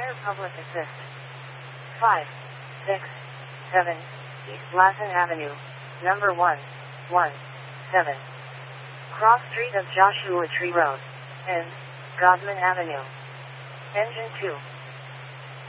Fire Public Assist. 5, 6, 7, East Lassen Avenue, number 117. Cross Street of Joshua Tree Road, and Godman Avenue. Engine 2.